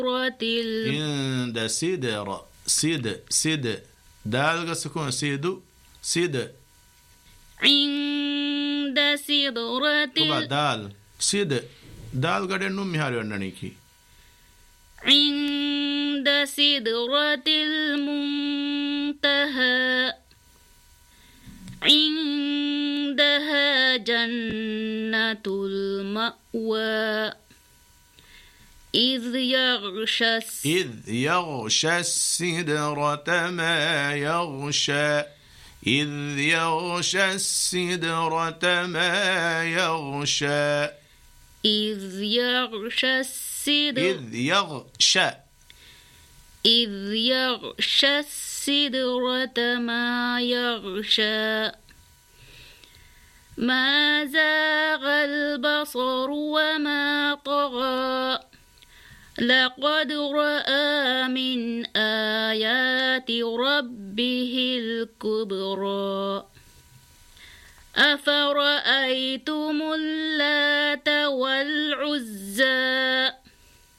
عند سدرة سد دال سكون سد عند سدرة دال سد دال قد نمي هاري وننيكي عند سدرة المنتهى عندها جنة المأوى إذ يغشى السدرة ما يغشى إذ يغشى السدرة ما يغشى إذ يغشى السدرة ما يغشى ما زاغ البصر وما طغى لقد رأى من آيات ربه الكبرى أفرأيتم اللات والعزى